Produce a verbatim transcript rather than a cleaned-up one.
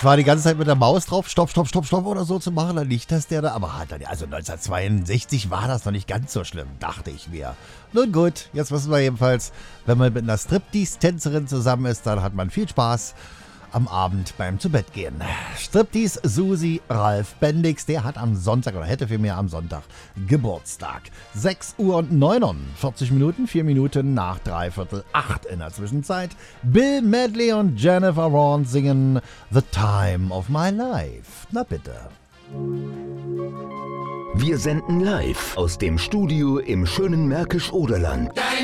war die ganze Zeit mit der Maus drauf, stopp, stopp, stopp, stopp oder so zu machen, dann nicht, dass der da, aber hat dann, also neunzehnhundertzweiundsechzig war das noch nicht ganz so schlimm, dachte ich mir. Nun gut, jetzt wissen wir jedenfalls, wenn man mit einer Striptease-Tänzerin zusammen ist, dann hat man viel Spaß am Abend beim Zubettgehen. Striptease Susi Ralf Bendix, der hat am Sonntag oder hätte vielmehr am Sonntag Geburtstag. sechs Uhr und neunundvierzig Minuten, vier Minuten nach dreiviertel acht in der Zwischenzeit. Bill Medley und Jennifer Vaughan singen The Time of My Life. Na bitte. Wir senden live aus dem Studio im schönen Märkisch-Oderland.